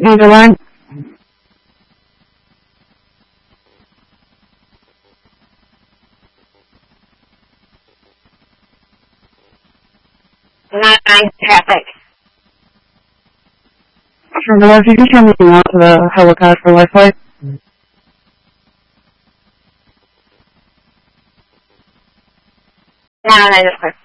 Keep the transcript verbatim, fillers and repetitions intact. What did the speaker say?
Either one? Nine traffic. Sure, well, if you can turn me out to the helicopter for Wi-Fi. Nine, nine,